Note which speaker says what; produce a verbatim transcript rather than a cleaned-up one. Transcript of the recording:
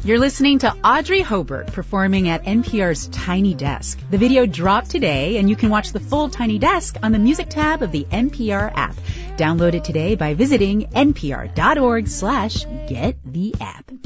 Speaker 1: You're listening to Audrey Hobart performing at N P R's Tiny Desk. The video dropped today, and you can watch the full Tiny Desk on the music tab of the N P R app. Download it today by visiting npr.org slash get the app.